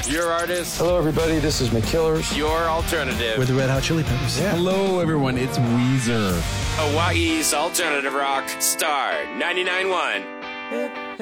Your artist. Hello, everybody. This is McKillers. Your alternative. We're the Red Hot Chili Peppers. Yeah. Hello, everyone. It's Weezer. Hawaii's alternative rock. Star 99.1.